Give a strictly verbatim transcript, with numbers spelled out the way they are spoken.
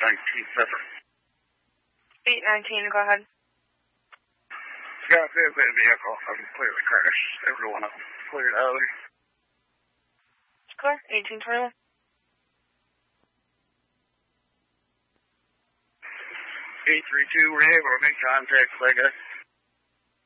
nineteen seven. eight nineteen, go ahead. Scott says that vehicle. I can clearly crash. Everyone else cleared out of there. Clear, eighteen twenty-one. eight three two, we're able to make contact with that guy.